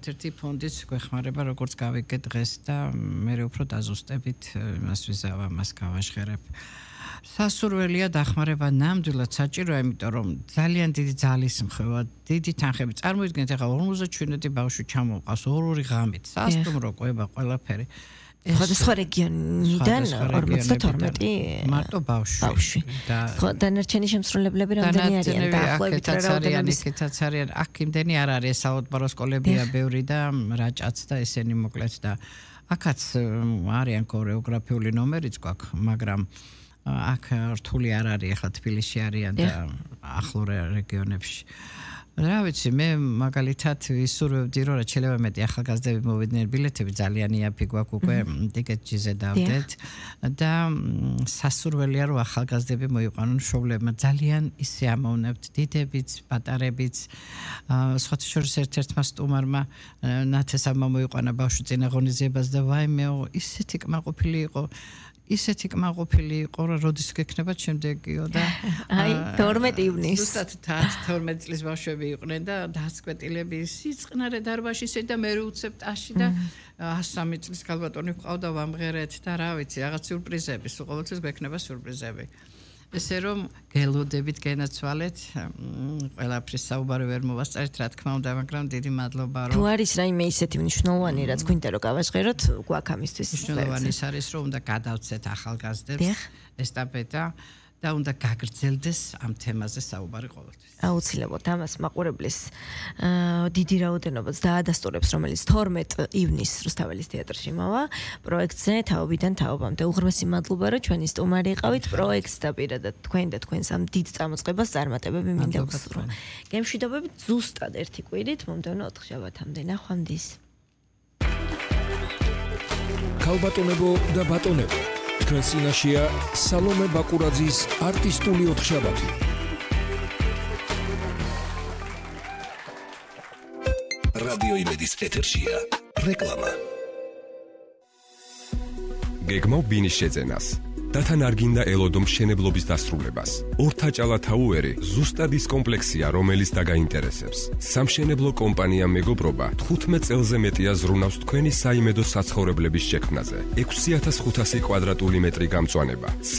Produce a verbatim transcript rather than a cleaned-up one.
ერთ-ერთი ფონდიც გვეხმარება როგორც გავიგე დღეს და მე უფრო დაზუსტებით იმას ვიზავა მას გავაჟღერებ. სასურველია დახმარება ნამდვილად საჭიროა, იმიტომ რომ ძალიან დიდი ძალის მხევა, დიდი თანხები. წარმოიდგინეთ, ახლა ორმოცდაშვიდი ბავშვი ჩამოვყავს ორ-ორი ღამით, სასტუმრო ყვება ყველაფერი. სხვადასხვა რეგიონიდან ორმოცდათორმეტი მარტო ბავშვი. და დანარჩენი შემსრულებლები რამდენი არიან დაახლოებით რა რაოდენობის? იქითაც არიან, აქ იმდენი არ არის, საავადმყოფო სკოლებია ბევრი და რაჭაც და ესენი მოკლედ და აქაც არიან ქორეოგრაფიული ნომერიც გვაქვს, მაგრამ აქ რთული არ არის, ახლა თბილისში არიან და ახლო რეგიონებში. რა ვიცი, მე მაგალითად ვისურვებდი, რომ რაც შეიძლება მეტი ახალგაზრდები მოვიდნენ ბილეთები, ძალიან იაფი გვაქვს უკვე ტიკეტჯიზე დავდეთ და სასურველია, რომ ახალგაზრდები მოიყვანონ მშობლებმა, ძალიან ისე ამოვნებთ, დიდებიც, პატარებიც, სხვათა შორის ერთ-ერთმა სტუმარმა ნათესავმა მოიყვანა ბავშვი წინა ღონისძიებას და ვაიმეო, ისეთი კმაყოფილი იყო. ისეთი კმაყოფილი იყო, რომ როდის გექნება შემდეგიო და აი თორმეტი ივნისს. ზუსტად თორმეტი წლის ბავშვები იყვნენ და დაასკვეტილები სიწყნარე დარბაზში და მე უცებ ტაში და ასამი წლის ქალბატონი ყავდა ვამღერეთ და რა ვიცი, რაღაც სიურპრიზები, სულ ყოველთვის გექნება სიურპრიზები. ესე რომ გელოდებით გენაცვალეთ, ყველაფრის საუბარი ვერ მოვასწარეთ, რა თქმა უნდა, მაგრამ დიდი მადლობა რომ თუ არის რაიმე ისეთი მნიშვნელოვანი, რაც გვინდა რომ გავაჟღეროთ, გვაქვს ამისთვის მნიშვნელოვანი არის, რომ უნდა გადავცეთ ახალგაზრდებს ესტაფეტა და უნდა გაგრძელდეს ამ თემაზე საუბარი ყოველთვის. აუცილებლად ამას მაყურებლის დიდი რაოდენობაც დაადასტურებს, რომელიც თორმეტ ივნისს რუსთაველის თეატრში მოვა პროექტზე თაობიდან თაობამდე. უღრმესი მადლობა, რომ ჩვენი სტუმარი იყავით პროექტს და პირადად თქვენ და თქვენს ამ დიდ წამოწყებას წარმატებები მინდა გსურვო. გემშვიდობებით ზუსტად ერთი კვირით მომდევნო ოთხშაბათამდე. ნახვამდის. ქალბატონებო და ბატონებო, თქვენ წინაშეა სალომე ბაკურაძის არტისტული ოთხშაბათი. რადიო იმედის ეთერშია რეკლამა. გეგმავ ბინის შეძენას. დათან არ გინდა ელოდო მშენებლობის დასრულებას. ორთაჭალა თაუერი ზუსტად ის კომპლექსია, რომელიც დაგაინტერესებს. სამშენებლო კომპანია მეგობრობა თხუთმეტ წელზე მეტია ზრუნავს თქვენი საიმედო საცხოვრებლების შექმნაზე. ექვსი ათას ხუთასი კვადრატული მეტრი გამწვანება.